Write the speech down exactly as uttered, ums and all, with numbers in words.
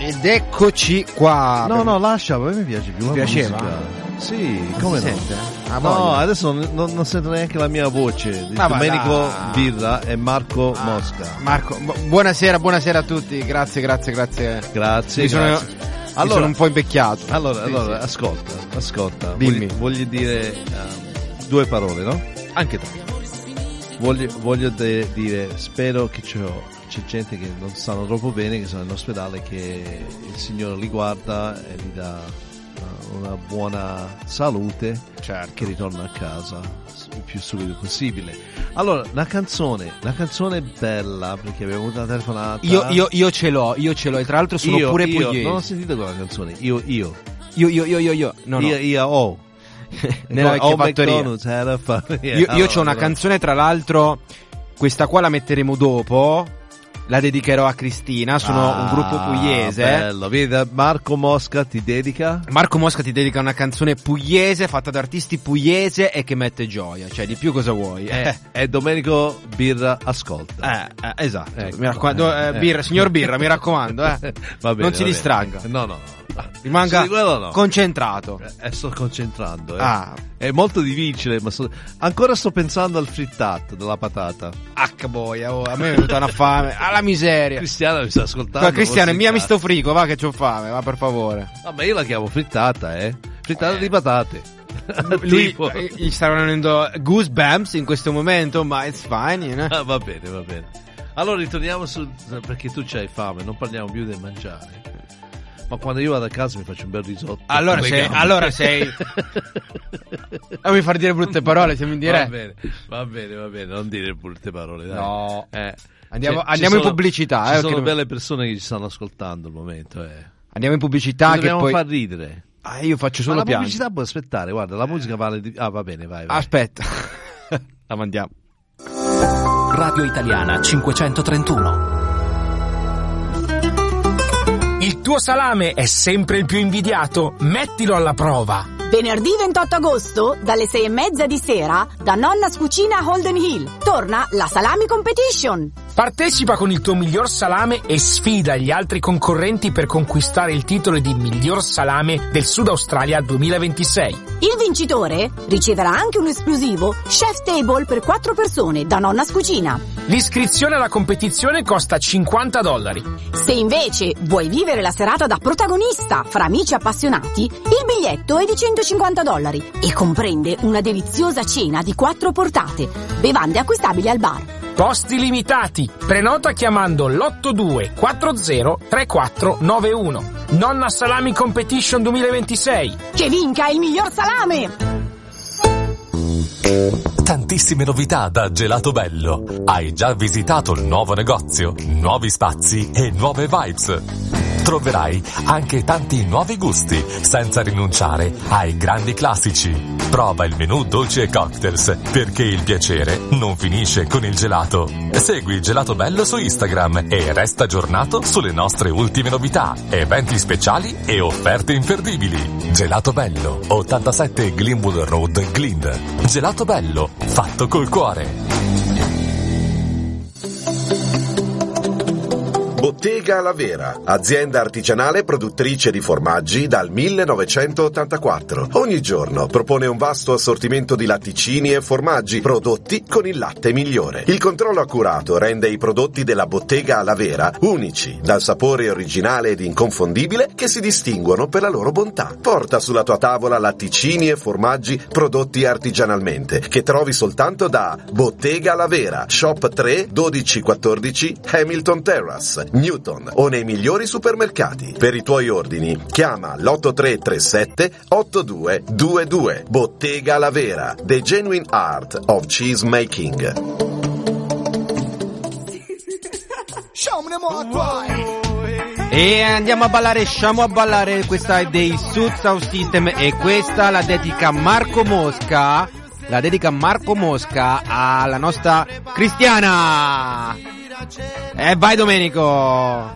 Ed eccoci qua. No, no, lascia, a me mi piace più. Ti la piaceva? musica. Sì, come si no? sente? Ah, No, voglia. adesso non, non, non sento neanche la mia voce di Ma va Domenico là. Birra e Marco Ah, Mosca. Marco, bu- buonasera, buonasera a tutti. Grazie, grazie, grazie. Grazie. Mi sono, grazie. mi Allora- sono un po' invecchiato. Allora, Sì, allora sì. ascolta, ascolta. Dimmi. Voglio, voglio dire ehm, due parole, no? Anche tre. Voglio, voglio de- dire, spero che c'è, c'è gente che non stanno troppo bene, che sono in ospedale, che il Signore li guarda e gli dà uh, una buona salute, Certo. che ritorna a casa il più subito possibile. Allora, la canzone, la canzone è bella, perché abbiamo avuto una telefonata. Io, io, io ce l'ho, io ce l'ho. E tra l'altro sono io, pure io pugliese. non ho sentito quella canzone. Io, io. Io, io, io, io, io. No, no. Io, io ho. Nella vecchia Oh, fattoria. McDonald's era fa- Io, io c'ho una canzone, tra l'altro, questa qua la metteremo dopo. La dedicherò a Cristina. Sono Ah, un gruppo pugliese. Bello, vedi, Marco Mosca ti dedica. Marco Mosca ti dedica una canzone pugliese fatta da artisti pugliese e che mette gioia. Cioè, di più cosa vuoi? Eh, e Domenico Birra ascolta. Eh, eh, esatto. Ecco, mi raccomando, eh, eh. Birra, signor Birra, mi raccomando, eh. Va bene, non si va bene. distragga. No, no, no. Rimanga Su di quello no. concentrato. Eh, sto concentrando. Eh. Ah. È molto difficile, ma sto... ancora sto pensando al frittato della patata. H boia, oh, a me è venuta una fame. Alla miseria. Cristiano mi sta ascoltando. Ma Cristiano, forse miami in sto frigo, va che c'ho fame, va per favore. casa. No, ma io la chiamo frittata, eh. Frittata di patate. Lui Tipo. eh, gli sta venendo goosebumps in questo momento, ma it's fine, you know? Ah, va bene, va bene. Allora ritorniamo su, perché tu c'hai fame, non parliamo più del mangiare. Ma quando io vado a casa mi faccio un bel risotto. Allora con le sei, gambe. allora sei. Non mi far dire brutte parole, siamo in Va diretta. bene, va bene, va bene, non dire brutte parole, dai. No. Eh, Andiamo- ci andiamo in sono- pubblicità, Ci eh, sono perché- belle persone che ci stanno ascoltando al momento, eh. Andiamo in pubblicità Ci che dobbiamo poi far ridere. ah, io faccio Ma solo la piano. pubblicità può aspettare, guarda, la musica vale di... Ah, va bene, vai, vai. Aspetta. La mandiamo. Radio Italiana cinquecentotrentuno. Il tuo salame è sempre il più invidiato? Mettilo alla prova. Venerdì ventotto agosto, dalle sei e mezza di sera, da Nonna's Cucina Holden Hill, torna la Salami Competition. Partecipa con il tuo miglior salame e sfida gli altri concorrenti per conquistare il titolo di miglior salame del Sud Australia duemilaventisei. Il vincitore riceverà anche un esclusivo Chef Table per quattro persone da Nonna's Cucina. L'iscrizione alla competizione costa cinquanta dollari. Se invece vuoi vivere la serata da protagonista fra amici appassionati, il biglietto è di centocinquanta dollari e comprende una deliziosa cena di quattro portate, bevande acquistabili al bar. Posti limitati. Prenota chiamando l'otto due quattro zero tre quattro nove uno. Nonna Salami Competition duemilaventisei. Che vinca il miglior salame! Tantissime novità da Gelato Bello. Hai già visitato il nuovo negozio, nuovi spazi e nuove vibes. Troverai anche tanti nuovi gusti, senza rinunciare ai grandi classici. Prova il menù dolci e cocktails, perché il piacere non finisce con il gelato. Segui Gelato Bello su Instagram e resta aggiornato sulle nostre ultime novità, eventi speciali e offerte imperdibili. Gelato Bello, ottantasette Glenwood Road, Glynn. Gelato Bello, fatto col cuore. Bottega La Vera, azienda artigianale produttrice di formaggi dal millenovecentottantaquattro. Ogni giorno propone un vasto assortimento di latticini e formaggi prodotti con il latte migliore. Il controllo accurato rende i prodotti della Bottega La Vera unici, dal sapore originale ed inconfondibile che si distinguono per la loro bontà. Porta sulla tua tavola latticini e formaggi prodotti artigianalmente, che trovi soltanto da Bottega La Vera, Shop tre dodici quattordici Hamilton Terrace, Newton, o nei migliori supermercati. Per i tuoi ordini chiama l'otto tre tre sette otto due due due. Bottega La Vera, The Genuine Art of Cheese Making. E andiamo a ballare, sciamo a ballare. Questa è dei Sud South System e questa la dedica Marco Mosca. La dedica Marco Mosca alla nostra Cristiana. E vai Domenico.